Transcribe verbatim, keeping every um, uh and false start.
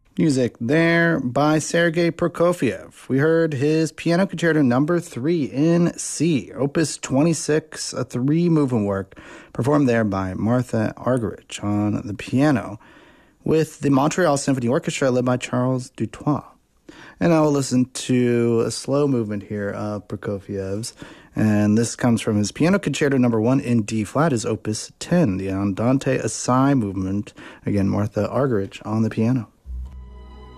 Music there by Sergei Prokofiev. We heard his Piano Concerto number three in C, Opus twenty-six, a three-movement work performed there by Martha Argerich on the piano with the Montreal Symphony Orchestra led by Charles Dutoit. And I will listen to a slow movement here of Prokofiev's, and this comes from his Piano Concerto number one in D flat, is Opus ten, the Andante Assai movement. Again, Martha Argerich on the piano.